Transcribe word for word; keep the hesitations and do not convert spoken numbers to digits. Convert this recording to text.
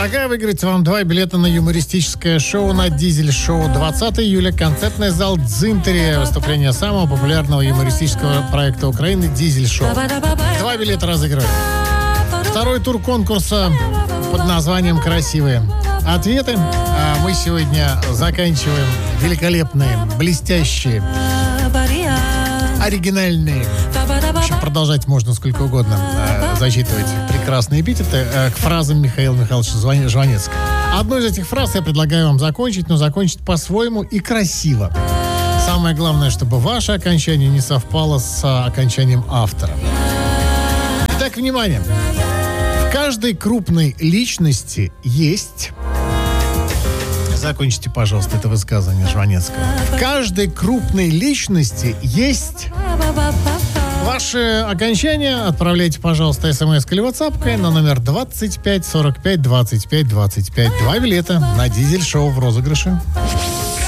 Предлагаю выиграть вам два билета на юмористическое шоу на Дизель-шоу. двадцатого июля. Концертный зал Дзинтери. Выступление самого популярного юмористического проекта Украины Дизель-шоу. Два билета разыгрываем. Второй тур конкурса под названием «Красивые ответы». А мы сегодня заканчиваем великолепные, блестящие, оригинальные. В общем, продолжать можно сколько угодно э, зачитывать прекрасные эпитеты э, к фразам Михаила Михайловича Жванецкого. Одну из этих фраз я предлагаю вам закончить, но закончить по-своему и красиво. Самое главное, чтобы ваше окончание не совпало с а, окончанием автора. Итак, внимание. В каждой крупной личности есть... Закончите, пожалуйста, это высказывание Жванецкого. В каждой крупной личности есть... Ваше окончание отправляйте, пожалуйста, смс или ватсапкой на номер двадцать пять сорок пять двадцать пять двадцать пять. Два билета на Дизель-шоу в розыгрыше.